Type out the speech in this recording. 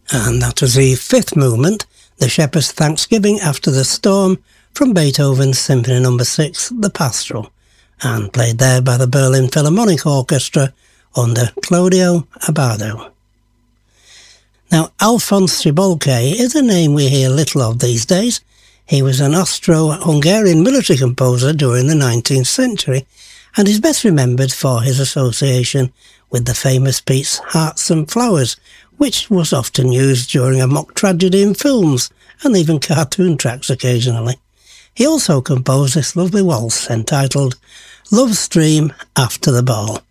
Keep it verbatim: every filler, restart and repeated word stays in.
And that was the fifth movement, the Shepherd's Thanksgiving After the Storm, from Beethoven's Symphony Number six, The Pastoral, and played there by the Berlin Philharmonic Orchestra under Claudio Abbado. Now, Alphonse Szibolky is a name we hear little of these days. He was an Austro-Hungarian military composer during the nineteenth century, and is best remembered for his association with the famous piece Hearts and Flowers, which was often used during a mock tragedy in films, and even cartoon tracks occasionally. He also composed this lovely waltz entitled Love Stream After the Ball.